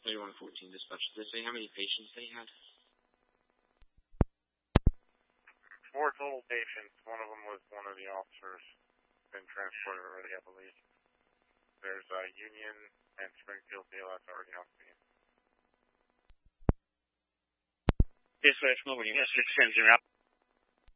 3114 dispatch. Did they say how many patients they had? 4 total patients. One of them was one of the officers. Been transported already, I believe. There's Union and Springfield BLS already on scene. Dispatch, mobile unit 610 out.